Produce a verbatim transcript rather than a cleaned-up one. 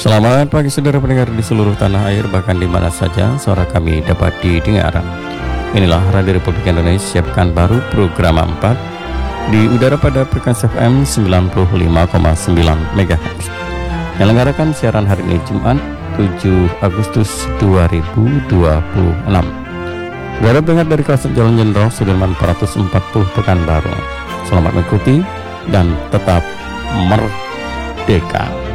Selamat pagi saudara pendengar di seluruh tanah air, bahkan di mana saja suara kami dapat didengar. Inilah Radio Republik Indonesia Pekan Baru program empat di udara pada frekuensi F M sembilan puluh lima koma sembilan megahertz. Menyelenggarakan siaran hari ini Jumat tujuh Agustus dua ribu dua puluh enam. Udara pendengar dari kawasan Jalan Jenderal Sudirman empat ratus empat puluh Pekanbaru. Selamat mengikuti dan tetap merdeka.